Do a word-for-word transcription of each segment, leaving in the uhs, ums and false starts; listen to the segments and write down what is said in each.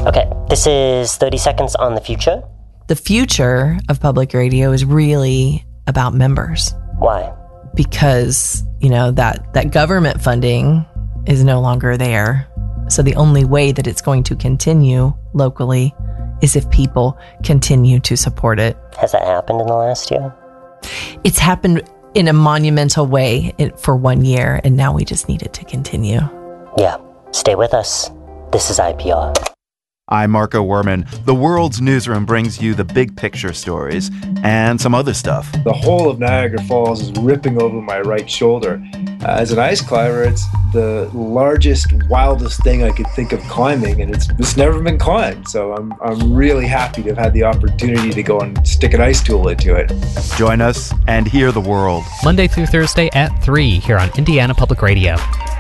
Okay, this is thirty seconds on the future. The future of public radio is really about members. Why? Because, you know, that, that government funding is no longer there. So the only way that it's going to continue locally is if people continue to support it. Has that happened in the last year? It's happened in a monumental way for one year, and now we just need it to continue. Yeah, stay with us. This is I P R. I'm Marco Werman. The World's Newsroom brings you the big picture stories and some other stuff. The whole of Niagara Falls is ripping over my right shoulder. Uh, as an ice climber, it's the largest, wildest thing I could think of climbing, and it's it's never been climbed. So I'm I'm really happy to have had the opportunity to go and stick an ice tool into it. Join us and hear the world. Monday through Thursday at three here on Indiana Public Radio.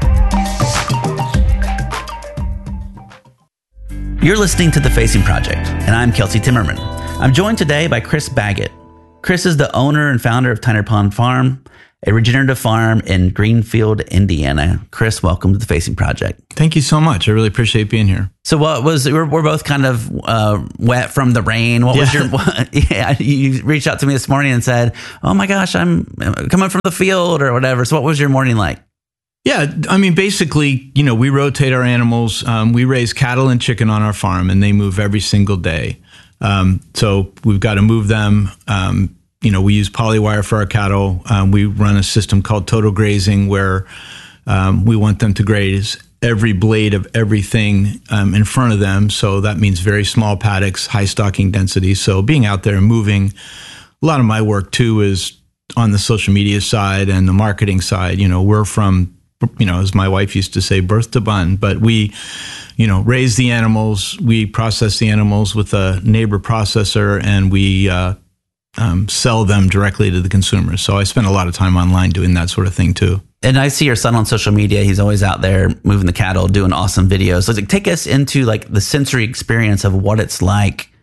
You're listening to The Facing Project, and I'm Kelsey Timmerman. I'm joined today by Chris Baggett. Chris is the owner and founder of Tyner Pond Farm, a regenerative farm in Greenfield, Indiana. Chris, welcome to The Facing Project. Thank you so much. I really appreciate being here. So what was, we're, we're both kind of uh, wet from the rain. What yeah. was your, what, yeah, you reached out to me this morning and said, oh my gosh, I'm coming from the field or whatever. So what was your morning like? Yeah, I mean, basically, you know, we rotate our animals. Um, we raise cattle and chicken on our farm, and they move every single day. Um, so we've got to move them. Um, you know, we use polywire for our cattle. Um, we run a system called total grazing where um, we want them to graze every blade of everything um, in front of them. So that means very small paddocks, high stocking density. So being out there and moving, a lot of my work, too, is on the social media side and the marketing side. You know, we're from... you know, as my wife used to say, birth to bun. But we, you know, raise the animals, we process the animals with a neighbor processor, and we uh, um, sell them directly to the consumers. So I spend a lot of time online doing that sort of thing too. And I see your son on social media. He's always out there moving the cattle, doing awesome videos. So like, take us into like the sensory experience of what it's like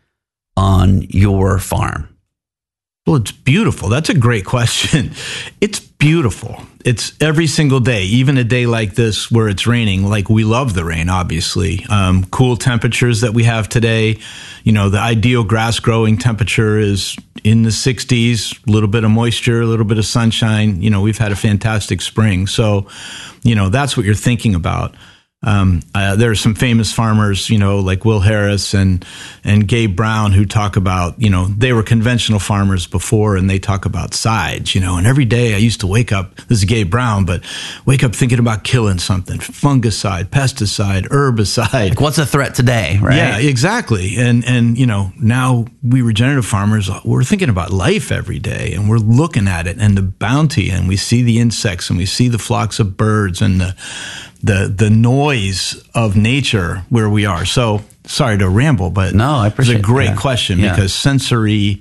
on your farm. Well, it's beautiful. That's a great question. It's beautiful. It's every single day, even a day like this where it's raining. Like, we love the rain, obviously. Um, cool temperatures that we have today. You know, the ideal grass growing temperature is in the sixties, a little bit of moisture, a little bit of sunshine. You know, we've had a fantastic spring. So, you know, that's what you're thinking about. Um, uh, there are some famous farmers, you know, like Will Harris and, and Gabe Brown, who talk about, you know, they were conventional farmers before, and they talk about sides, you know, and every day I used to wake up, this is Gabe Brown, but wake up thinking about killing something, fungicide, pesticide, herbicide. Like, what's a threat today, right? Yeah, exactly. And, and, you know, now we regenerative farmers, we're thinking about life every day, and we're looking at it and the bounty, and we see the insects, and we see the flocks of birds and the, the the noise of nature where we are. So sorry to ramble, but no, I appreciate it's a great yeah. question yeah. because sensory,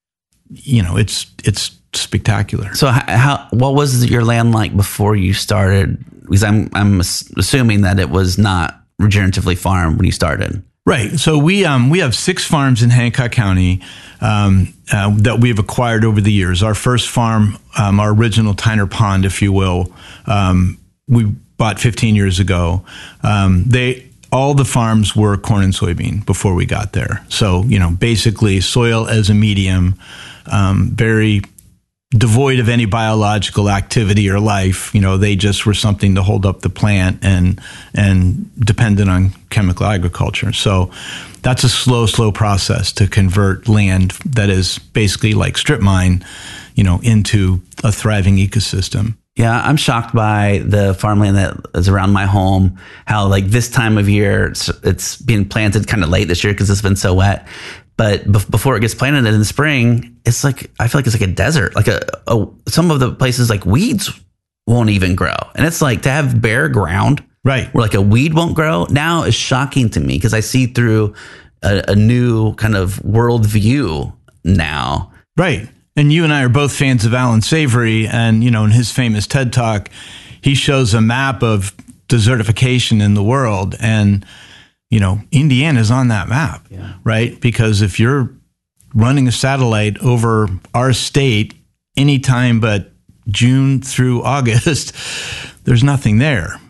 you know, it's it's spectacular. So how, how what was your land like before you started? Because I'm I'm assuming that it was not regeneratively farmed when you started. Right. So we um we have six farms in Hancock County um, uh, that we've acquired over the years. Our first farm, um, our original Tyner Pond, if you will, um, we bought fifteen years ago. Um, they all the farms were corn and soybean before we got there. So, you know, basically soil as a medium, um, very devoid of any biological activity or life. You know, they just were something to hold up the plant and and dependent on chemical agriculture. So that's a slow, slow process to convert land that is basically like strip mine, you know, into a thriving ecosystem. Yeah, I'm shocked by the farmland that is around my home, how like this time of year, it's, it's being planted kind of late this year because it's been so wet. But be- before it gets planted in the spring, it's like, I feel like it's like a desert. Like a, a some of the places like weeds won't even grow. And it's like to have bare ground, right, where like a weed won't grow now is shocking to me because I see through a, a new kind of worldview now. Right. And you and I are both fans of Alan Savory, and, you know, in his famous TED Talk, he shows a map of desertification in the world, and, you know, Indiana's on that map, yeah. right? Because if you're running a satellite over our state anytime but June through August, there's nothing there.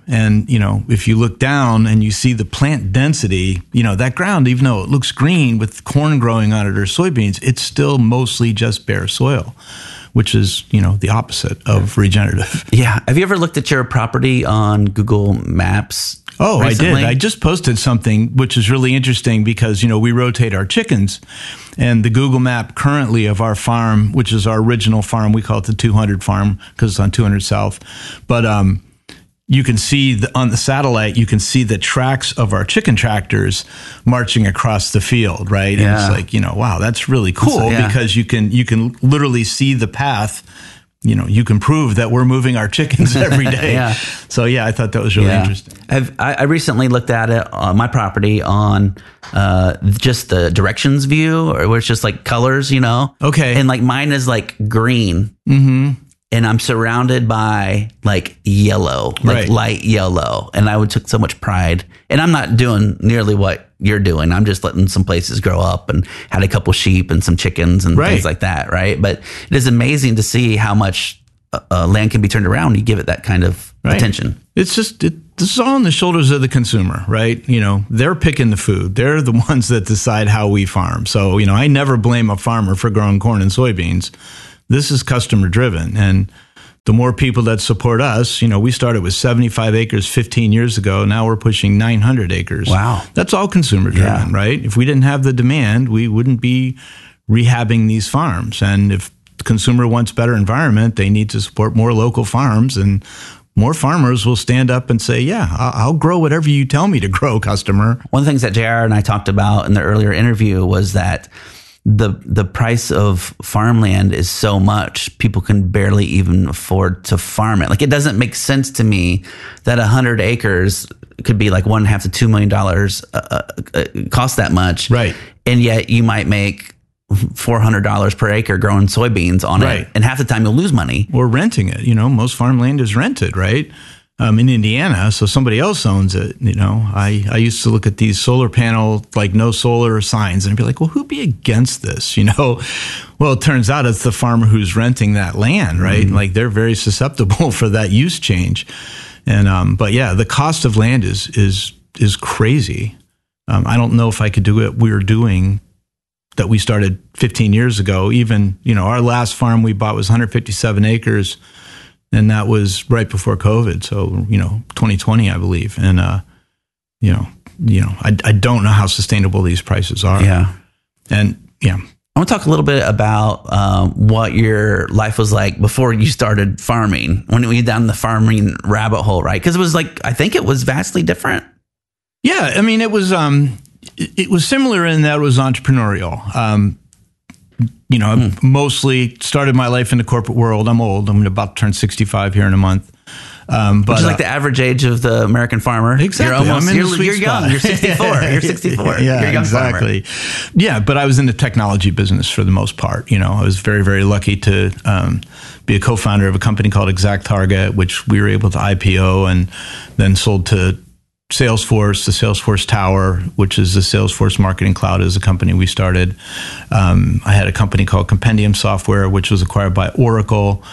And, you know, if you look down and you see the plant density, you know, that ground, even though it looks green with corn growing on it or soybeans, it's still mostly just bare soil, which is, you know, the opposite of regenerative. Yeah. Have you ever looked at your property on Google Maps? Oh, recently? I did. I just posted something which is really interesting because, you know, we rotate our chickens, and the Google map currently of our farm, which is our original farm, we call it the two hundred farm because it's on two hundred South. But um, you can see the, on the satellite, you can see the tracks of our chicken tractors marching across the field, right? Yeah. And it's like, you know, wow, that's really cool Yeah. because you can you can literally see the path. You know, you can prove that we're moving our chickens every day. Yeah. So, yeah, I thought that was really Yeah. interesting. I've, I I recently looked at it on my property on uh, just the directions view, or where it's just like colors, you know? Okay. And like mine is like green. Mm-hmm. And I'm surrounded by like yellow, like Right. light yellow. And I would took so much pride. And I'm not doing nearly what you're doing. I'm just letting some places grow up and had a couple sheep and some chickens and Right. things like that. Right. But it is amazing to see how much uh, uh, land can be turned around when you give it that kind of Right. attention. It's just, it, this is all on the shoulders of the consumer, right? You know, they're picking the food. They're the ones that decide how we farm. So, you know, I never blame a farmer for growing corn and soybeans. This is customer driven. And the more people that support us, you know, we started with seventy-five acres fifteen years ago. Now we're pushing nine hundred acres. Wow. That's all consumer driven, Yeah. right? If we didn't have the demand, we wouldn't be rehabbing these farms. And if the consumer wants better environment, they need to support more local farms, and more farmers will stand up and say, yeah, I'll, I'll grow whatever you tell me to grow, customer. One of the things that J R and I talked about in the earlier interview was that the the price of farmland is so much, people can barely even afford to farm it. Like, it doesn't make sense to me that a hundred acres could be like one and a half to two million dollars uh, uh, cost that much, Right. And yet you might make four hundred dollars per acre growing soybeans on Right. it, and half the time you'll lose money. Or renting it. You know, most farmland is rented, right? Um, in Indiana, so somebody else owns it. You know, I, I used to look at these solar panel, like no solar signs, and be like, well, who'd be against this? You know, well, it turns out it's the farmer who's renting that land, right? Mm-hmm. Like, they're very susceptible for that use change. And, um, but yeah, the cost of land is, is, is crazy. Um, I don't know if I could do what we were doing that we started fifteen years ago. Even, you know, our last farm we bought was one hundred fifty-seven acres. And that was right before COVID. So, you know, twenty twenty, I believe. And, uh, you know, you know, I, I don't know how sustainable these prices are. Yeah. And yeah. I want to talk a little bit about um, what your life was like before you started farming, when you were down the farming rabbit hole, right? Because it was like, I think it was vastly different. Yeah. I mean, it was, um, it, it was similar in that it was entrepreneurial. Um, You know, I hmm. mostly started my life in the corporate world. I'm old. I'm about to turn sixty-five here in a month. Um, but, Which is like uh, the average age of the American farmer. Exactly. You're almost, I'm in you're, the sweet you're young. spot. You're sixty-four. You're sixty-four. Yeah, you're a young exactly. farmer. Yeah, but I was in the technology business for the most part. You know, I was very, very lucky to um, be a co-founder of a company called ExactTarget, which we were able to I P O and then sold to Salesforce, the Salesforce Tower, which is the Salesforce Marketing Cloud, is a company we started. Um, I had a company called Compendium Software, which was acquired by Oracle.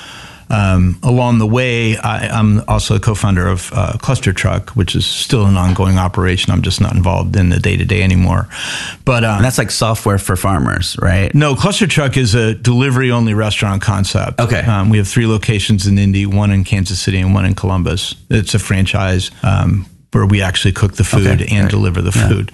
Um, along the way, I, I'm also a co-founder of uh, ClusterTruck, which is still an ongoing operation. I'm just not involved in the day-to-day anymore. But um, And that's like software for farmers, right? no, ClusterTruck is a delivery-only restaurant concept. Okay. Um, we have three locations in Indy, one in Kansas City and one in Columbus. It's a franchise um, where we actually cook the food Okay, and right. deliver the Yeah. food.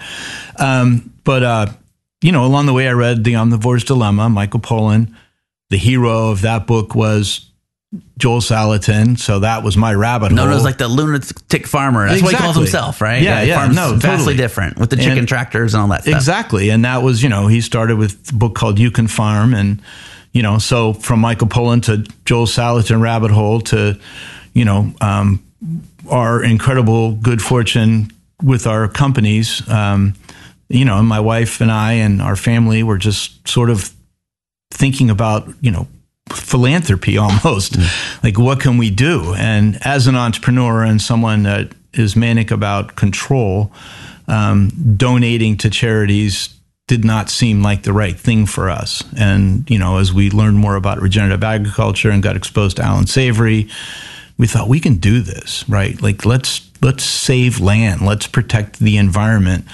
Um, but, uh, you know, along the way, I read The Omnivore's Dilemma, Michael Pollan. The hero of that book was Joel Salatin. So that was my rabbit hole. No, it was like the lunatic farmer. That's what he calls Exactly. himself, right? Yeah, yeah, Farms no, vastly totally. different with the chicken And- tractors and all that stuff. Exactly. And that was, you know, he started with a book called You Can Farm. And, you know, so from Michael Pollan to Joel Salatin rabbit hole to, you know, um, our incredible good fortune with our companies, um, you know, my wife and I and our family were just sort of thinking about, you know, philanthropy almost. Mm. Like, what can we do? And as an entrepreneur and someone that is manic about control, um, donating to charities did not seem like the right thing for us. And, you know, as we learned more about regenerative agriculture and got exposed to Alan Savory, we thought we can do this, right? Like, let's let's save land, let's protect the environment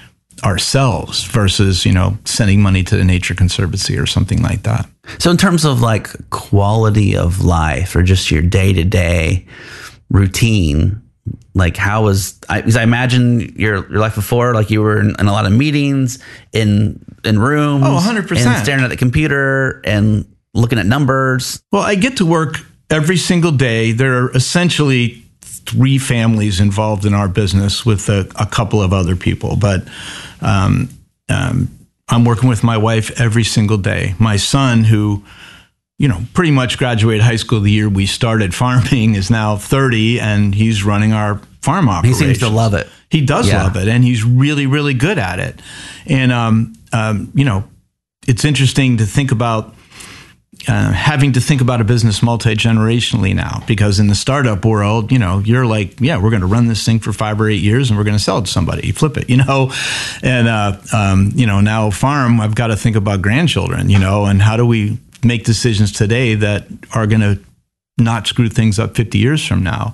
ourselves versus, you know, sending money to the Nature Conservancy or something like that. So in terms of like quality of life or just your day-to-day routine, like how was I, because I imagine your your life before, like you were in, in a lot of meetings, in in rooms, oh, one hundred percent. And staring at the computer and looking at numbers. Well, I get to work every single day. There are essentially three families involved in our business with a, a couple of other people, but um, um, I'm working with my wife every single day. My son, who, you know, pretty much graduated high school the year we started farming, is now thirty, and he's running our farm operations. He seems to love it. He does Yeah. love it, and he's really, really good at it. And, um, um, you know, it's interesting to think about uh, having to think about a business multi-generationally now, because in the startup world, you know, you're like, yeah, we're going to run this thing for five or eight years and we're going to sell it to somebody, flip it, you know, and, uh, um, you know, now farm, I've got to think about grandchildren, you know, and how do we make decisions today that are going to not screw things up fifty years from now.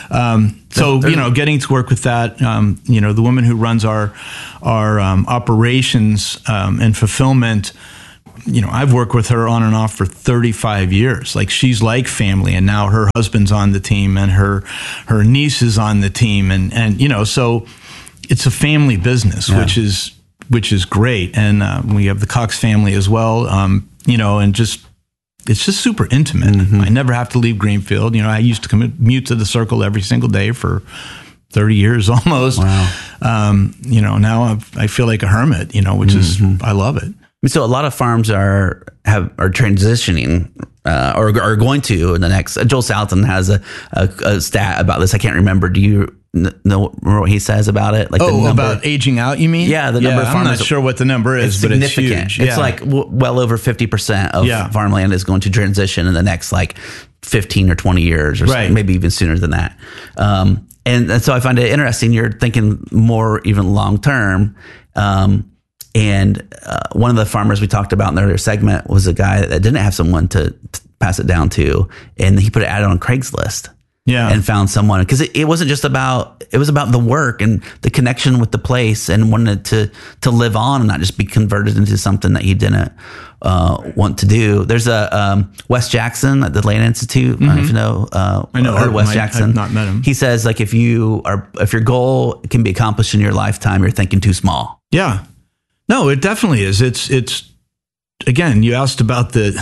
Um, so, you know, getting to work with that, um, you know, the woman who runs our, our um, operations um, and fulfillment, you know, I've worked with her on and off for thirty-five years. Like, she's like family, and now her husband's on the team and her, her niece is on the team. And, and, you know, so it's a family business, yeah. which is, which is great. And uh, we have the Cox family as well, um, you know, and just, it's just super intimate. Mm-hmm. I never have to leave Greenfield. You know, I used to commute to the Circle every single day for thirty years almost. Wow. Um, you know, now I've, I feel like a hermit, you know, which mm-hmm. is, I love it. So a lot of farms are have are transitioning uh, or are going to in the next. Uh, Joel Salatin has a, a, a stat about this. I can't remember. Do you know what he says about it? Like oh, the number, about aging out, you mean? Yeah, the number yeah, of farmers. I'm not sure what the number is, it's but it's significant. huge. It's yeah. like w- well over fifty percent of yeah. farmland is going to transition in the next like fifteen or twenty years, or right. maybe even sooner than that. Um, and, and so I find it interesting. You're thinking more even long term. Um, And uh, one of the farmers we talked about in the earlier segment was a guy that didn't have someone to, to pass it down to, and he put it ad on Craigslist. Yeah, and found someone, because it, it wasn't just about it was about the work and the connection with the place, and wanted to to live on and not just be converted into something that he didn't uh, want to do. There's a um, Wes Jackson at the Land Institute. Mm-hmm. I don't know if you know. Uh, I know heard Wes I, Jackson. I've not met him. He says, like, if you are if your goal can be accomplished in your lifetime, you're thinking too small. Yeah. No, it definitely is. It's, it's, again, you asked about the,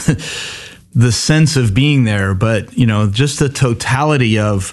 the sense of being there, but, you know, just the totality of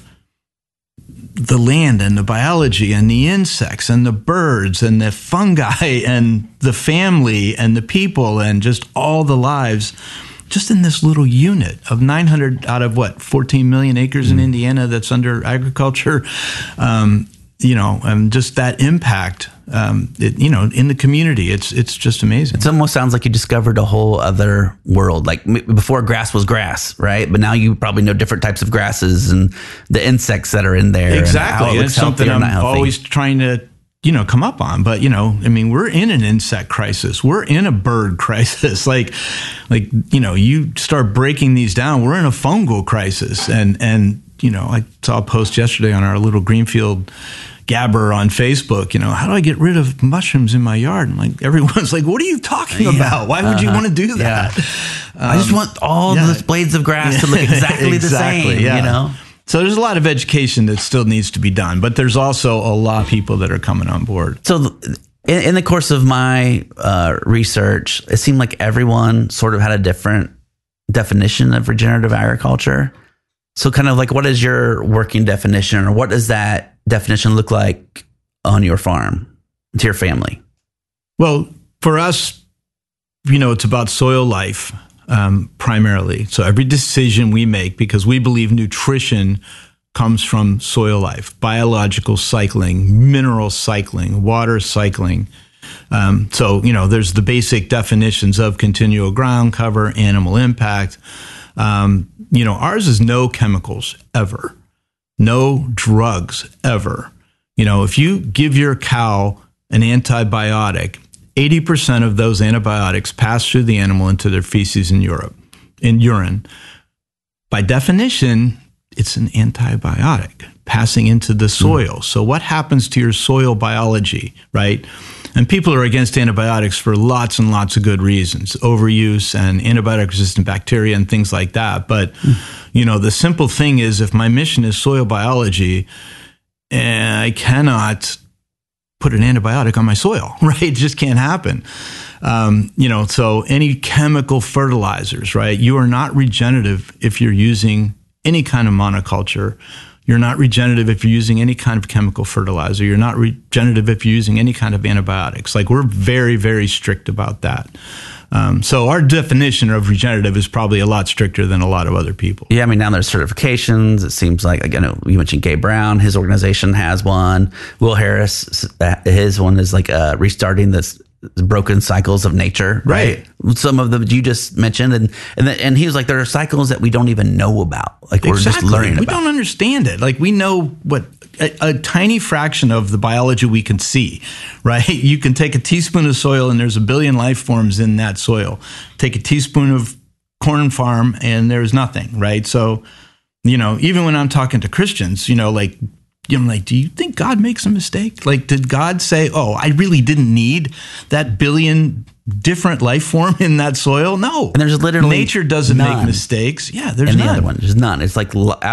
the land and the biology and the insects and the birds and the fungi and the family and the people and just all the lives just in this little unit of nine hundred out of what, fourteen million acres in Indiana that's under agriculture. Um, you know, and just that impact, um, it, you know, in the community, it's it's just amazing. It almost sounds like you discovered a whole other world. Like before, grass was grass, right? But now you probably know different types of grasses and the insects that are in there. Exactly, and it's something I'm always trying to, you know, come up on. But, you know, I mean, we're in an insect crisis. We're in a bird crisis. Like, like you know, you start breaking these down, we're in a fungal crisis. And, and you know, I saw a post yesterday on our little Greenfield Gabber on Facebook, you know, how do I get rid of mushrooms in my yard? And like, everyone's like, what are you talking yeah. about? Why would uh-huh. you want to do that? Yeah. Um, I just want all yeah. the blades of grass to look exactly, exactly the same, yeah. you know? So there's a lot of education that still needs to be done, but there's also a lot of people that are coming on board. So in, in the course of my uh, research, it seemed like everyone sort of had a different definition of regenerative agriculture. So kind of like, what is your working definition, or what does that definition look like on your farm, to your family? Well, for us, you know, it's about soil life um, primarily. So every decision we make, because we believe nutrition comes from soil life, biological cycling, mineral cycling, water cycling. Um, so, you know, there's the basic definitions of continual ground cover, animal impact. Um, you know, ours is no chemicals ever, no drugs ever. You know, if you give your cow an antibiotic, eighty percent of those antibiotics pass through the animal into their feces in Europe, in urine. By definition, it's an antibiotic. passing into the soil. Mm. So what happens to your soil biology, right? And people are against antibiotics for lots and lots of good reasons, overuse and antibiotic-resistant bacteria and things like that. But, mm. you know, the simple thing is, if my mission is soil biology, and I cannot put an antibiotic on my soil, right? It just can't happen. Um, you know, so any chemical fertilizers, right? You are not regenerative if you're using any kind of monoculture. You're not regenerative if you're using any kind of chemical fertilizer. You're not regenerative if you're using any kind of antibiotics. Like, we're very, very strict about that. Um, so our definition of regenerative is probably a lot stricter than a lot of other people. Yeah, I mean, now there's certifications. It seems like, again, you mentioned Gabe Brown. His organization has one. Will Harris, his one is like uh, restarting this broken cycles of nature, right? right? Some of them you just mentioned, and and, the, and he was like, there are cycles that we don't even know about. Like, we're exactly. just learning we about. We don't understand it. Like, we know what a, a tiny fraction of the biology we can see, right? You can take a teaspoon of soil and there's a billion life forms in that soil. Take a teaspoon of corn farm and there's nothing, right? So, you know, even when I'm talking to Christians, you know, like, you know, like, do you think God makes a mistake? Like, did God say, oh, I really didn't need that billion different life form in that soil? No. And there's literally nature doesn't none. make mistakes. Yeah, there's and none. the other one, there's none. It's like